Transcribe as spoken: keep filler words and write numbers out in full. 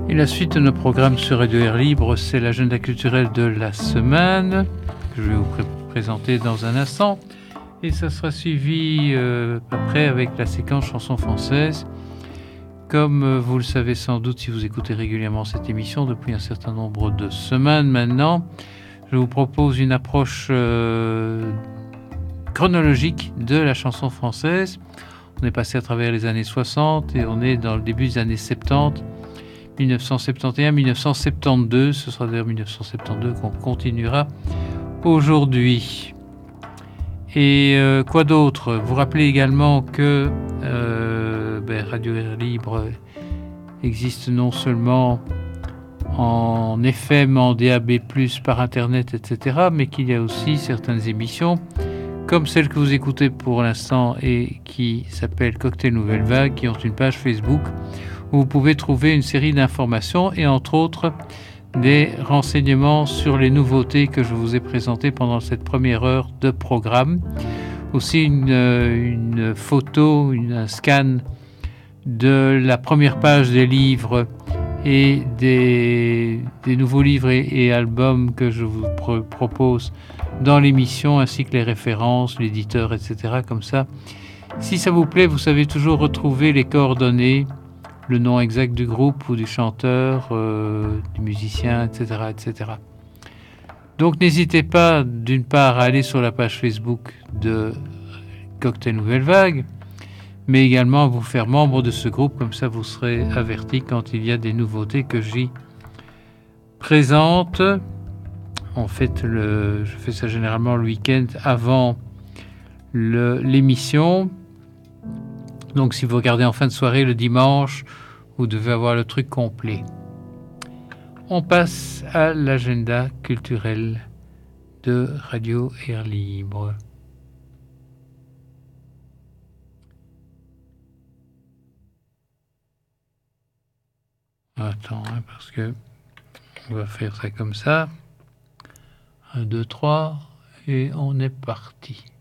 Et la suite de nos programmes sur Radio Air Libre, c'est l'agenda culturel de la semaine que je vais vous pré- présenter dans un instant. Et ça sera suivi euh, après avec la séquence chansons françaises. Comme euh, vous le savez sans doute si vous écoutez régulièrement cette émission depuis un certain nombre de semaines maintenant, je vous propose une approche euh, chronologique de la chanson française. On est passé à travers les années soixante et on est dans le début des années soixante-dix, dix-neuf cent soixante et onze, dix-neuf cent soixante-douze. Ce sera d'ailleurs dix-neuf cent soixante-douze qu'on continuera aujourd'hui. Et euh, quoi d'autre? Vous rappelez également que euh, ben, Radio Air Libre existe non seulement en F M, en D A B plus, par Internet, et cetera, mais qu'il y a aussi certaines émissions, comme celle que vous écoutez pour l'instant et qui s'appelle Cocktail Nouvelle Vague, qui ont une page Facebook où vous pouvez trouver une série d'informations et entre autres des renseignements sur les nouveautés que je vous ai présentées pendant cette première heure de programme. Aussi une, une photo, une, un scan de la première page des livres et des, des nouveaux livres et, et albums que je vous pro- propose dans l'émission, ainsi que les références, l'éditeur, et cetera. Comme ça, si ça vous plaît, vous savez toujours retrouver les coordonnées, le nom exact du groupe ou du chanteur, euh, du musicien, et cetera, et cetera. Donc n'hésitez pas, d'une part, à aller sur la page Facebook de Cocktail Nouvelle Vague, mais également à vous faire membre de ce groupe, comme ça vous serez averti quand il y a des nouveautés que j'y présente. En fait, le, je fais ça généralement le week-end avant le, l'émission. Donc si vous regardez en fin de soirée le dimanche, vous devez avoir le truc complet. On passe à l'agenda culturel de Radio Air Libre. Attends, hein, parce que on va faire ça comme ça. un, deux, trois, et on est parti.